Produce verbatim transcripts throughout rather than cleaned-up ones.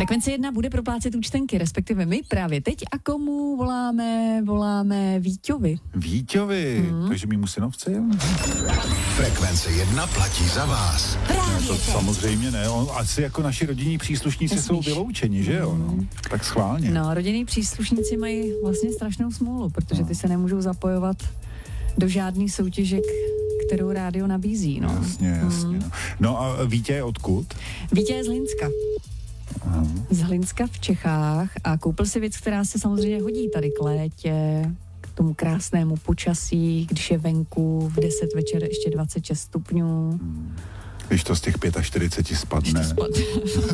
Frekvence jedna bude proplácet účtenky, respektive my právě teď. A komu voláme? Voláme Víťovi. Víťovi, hmm. takže mýmu synovci? Frekvence jedna platí za vás. Ne, to samozřejmě ne, on, asi jako naši rodinní příslušníci Nesmíš. jsou vyloučeni, že jo? No. Tak schválně. No, rodinní příslušníci mají vlastně strašnou smůlu, protože ty se nemůžou zapojovat do žádný soutěže, kterou rádio nabízí. No. Jasně, jasně. Hmm. No a Vítě je odkud? Vítě je z Hlinska. Aha. Z Hlinska v Čechách a koupil si věc, která se samozřejmě hodí tady k létě, k tomu krásnému počasí, když je venku v deset večer ještě dvacet šest stupňů. Hmm. Když to z těch čtyřicet pět spadne. Když to spadne.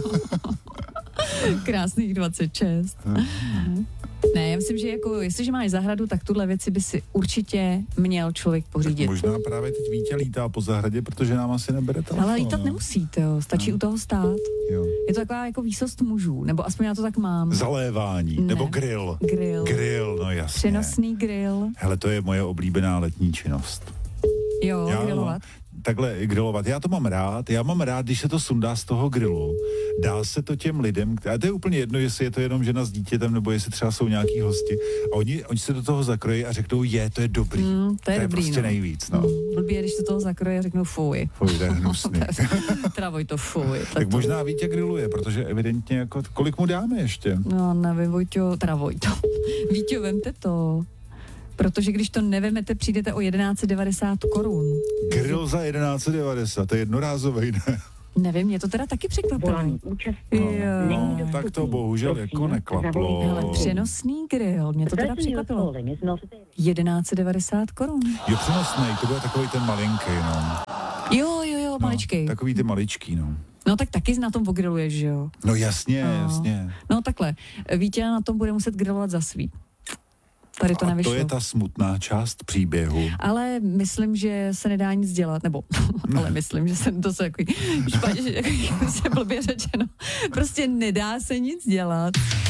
Krásných dvacet šest. Hmm. Ne, já myslím, že jako, jestliže máš zahradu, tak tuhle věci by si určitě měl člověk pořídit. Tak možná právě teď Vítě lítá po zahradě, protože nám asi nebere telefon. Ale lítat nemusíte, jo. Stačí no. u toho stát. Jo. Je to taková jako výsost mužů, nebo aspoň já to tak mám. Zalévání, ne. nebo grill. Grill. Grill, no jasně. Přenosný grill. Hele, to je moje oblíbená letní činnost. Jo, já, grillovat. Takhle grillovat. Já to mám rád. Já mám rád, když se to sundá z toho grillu. Dá se to těm lidem, a to je úplně jedno, jestli je to jenom žena s dítětem, nebo jestli třeba jsou nějaký hosti. A oni, oni se do toho zakrojí a řeknou, je, to je dobrý. Mm, to je, to je dobrý, prostě no. nejvíc. No. Mm, blbý je, když se toho zakrojí a řeknou fuj. Fuj, to je hnusný. Travoj to fuj. Tak to... možná Vítě grilluje, protože evidentně jako, kolik mu dáme ještě? No, nevím, Vojťo, travoj to. Víťo, vemte to. Protože když to nevemete, přijdete o jedenáct set devadesát korun. Grill za jedenáct set devadesát, to je jednorázovej, ne? Nevím, mě to teda taky překvapilo. No, no, tak to bohužel jako neklaplo. Ale přenosný grill, mě to teda překvapilo. jedenáct set devadesát korun. Jo, přenosný, to bude takový ten malinký, no. Jo, jo, jo, maličkej. No, takový ty maličký, no. No tak taky na tom pogriluješ, že jo? No jasně, no. jasně. No takhle, Vítě na tom bude muset grilovat za svý. Tady to a nevyšlo. To je ta smutná část příběhu. Ale myslím, že se nedá nic dělat, nebo, ale myslím, že se to se jako špatně, jako se blbě řečeno. Prostě nedá se nic dělat.